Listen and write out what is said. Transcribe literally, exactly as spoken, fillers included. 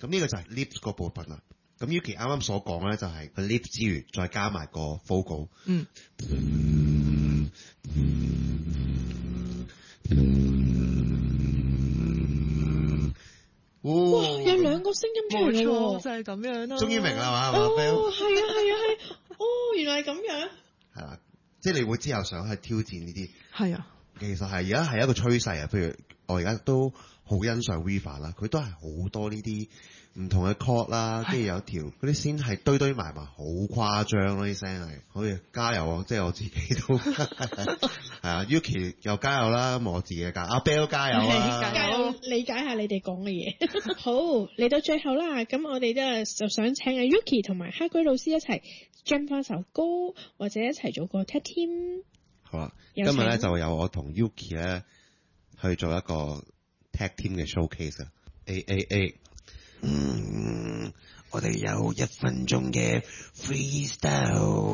呢個就係 lift 嗰部分啦。咁 Yuki 啱啱所講咧就係佢 lift 之餘再加埋個 vocal。 嗯。 哇！有兩個聲音出嚟喎， 冇錯就係咁樣咯。 終於明啦嘛？ 哦，係啊，係啊，係。哦，原來係咁樣。 係啦，即係你會之後想去挑戰呢啲。 係啊。 其實係而家係一個趨勢啊，譬如我而家都好欣賞 Viva 啦，佢都係好多呢啲唔同嘅 chord 啦，跟住有條嗰啲線係堆堆埋埋，好誇張咯啲聲係，好似加油啊！即係我自己都係啊 ，Yuki 又加油啦，咁我自己加，阿 Bell 加油啦， 加油理解下你哋講嘅嘢。好，嚟到最後啦，咁我哋都係就想請阿 Yuki 同埋黑居老師一齊 jam 翻首歌，或者一齊做個 tag team。 好啦，今日咧就有我同 Yuki 咧去做一個 tag team 嘅 showcase 啊 ，A A A， 嗯，我哋有一分鐘嘅 freestyle。